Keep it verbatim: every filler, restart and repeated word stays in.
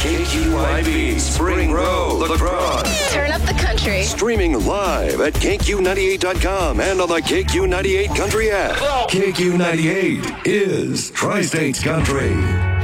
K Q I B, Spring Row, La Crosse. Turn up the country. Streaming live at K Q ninety-eight dot com and on the K Q ninety-eight Country app. K Q ninety-eight is Tri-States Country.